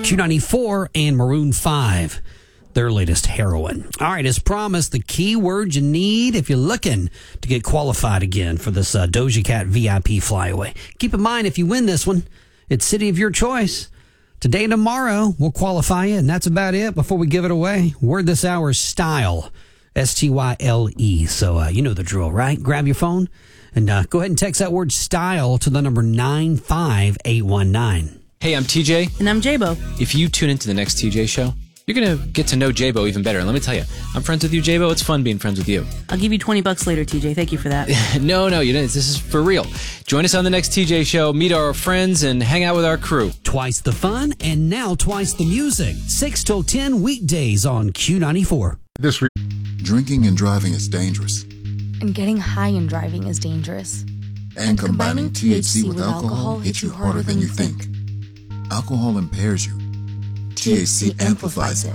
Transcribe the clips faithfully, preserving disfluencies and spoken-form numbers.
Q ninety-four and Maroon five, their latest Heroin. All right, as promised, the key word you need if you're looking to get qualified again for this uh, Doja Cat V I P flyaway. Keep in mind, if you win this one, it's city of your choice. Today and tomorrow, we'll qualify you, and that's about it before we give it away. Word this hour is style, S T Y L E. So uh, you know the drill, right? Grab your phone and uh, go ahead and text that word style to the number nine five eight one nine. Hey, I'm T J. And I'm J-Bo. If you tune into the next T J show, you're going to get to know J-Bo even better. And let me tell you, I'm friends with you, J-Bo. It's fun being friends with you. I'll give you twenty bucks later, T J. Thank you for that. no, no, you didn't. This is for real. Join us on the next T J show, meet our friends, and hang out with our crew. Twice the fun and now twice the music. six till ten weekdays on Q ninety-four. This re- Drinking and driving is dangerous. And getting high and driving is dangerous. And, and combining T H C with alcohol hits you harder than you think. Alcohol impairs you. T H C amplifies it.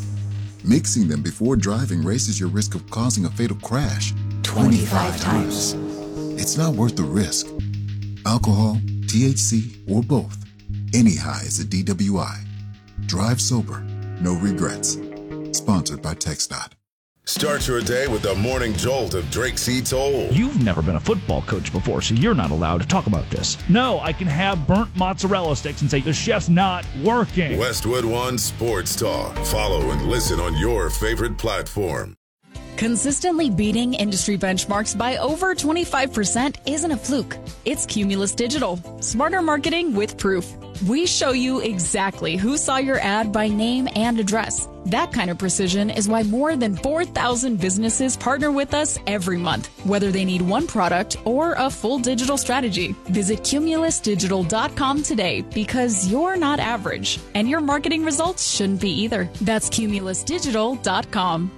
Mixing them before driving raises your risk of causing a fatal crash twenty-five times. It's not worth the risk. Alcohol, T H C, or both. Any high is a D W I. Drive sober, no regrets. Sponsored by TxDOT. Start your day with the morning jolt of Drake C. Toll. You've never been a football coach before, so you're not allowed to talk about this. No, I can have burnt mozzarella sticks and say the chef's not working. Westwood One Sports Talk. Follow and listen on your favorite platform. Consistently beating industry benchmarks by over twenty-five percent isn't a fluke. It's Cumulus Digital. Smarter marketing with proof. We show you exactly who saw your ad by name and address. That kind of precision is why more than four thousand businesses partner with us every month, whether they need one product or a full digital strategy. Visit cumulus digital dot com today because you're not average, and your marketing results shouldn't be either. That's cumulus digital dot com.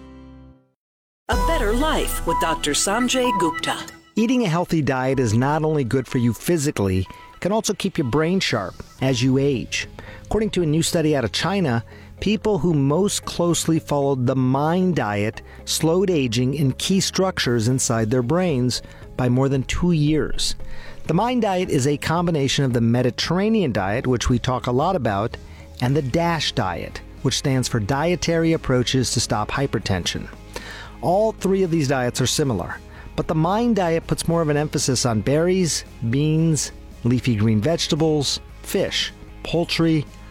A better life with Doctor Sanjay Gupta. Eating a healthy diet is not only good for you physically, it can also keep your brain sharp as you age. According to a new study out of China, people who most closely followed the MIND diet slowed aging in key structures inside their brains by more than two years. The MIND diet is a combination of the Mediterranean diet, which we talk a lot about, and the DASH diet, which stands for Dietary Approaches to Stop Hypertension. All three of these diets are similar, but the MIND diet puts more of an emphasis on berries, beans, leafy green vegetables, fish, poultry,